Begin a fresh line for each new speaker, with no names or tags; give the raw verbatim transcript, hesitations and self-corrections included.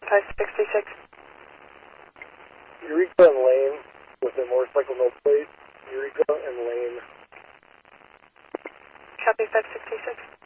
five sixty-six.
Eureka and Lane with a motorcycle no plate. Eureka and Lane.
Copy five sixty-six.